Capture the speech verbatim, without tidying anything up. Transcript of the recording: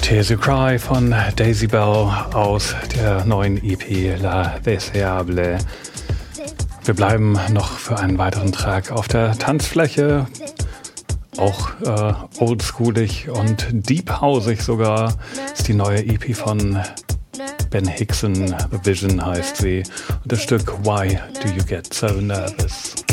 Tears You Cry von Daisy Bell aus der neuen E P La Deseable. Wir bleiben noch für einen weiteren Track auf der Tanzfläche. Auch äh, oldschoolig und deep-hausig sogar ist die neue E P von Ben Hickson. The Vision heißt sie. Und das Stück Why Do You Get So Nervous?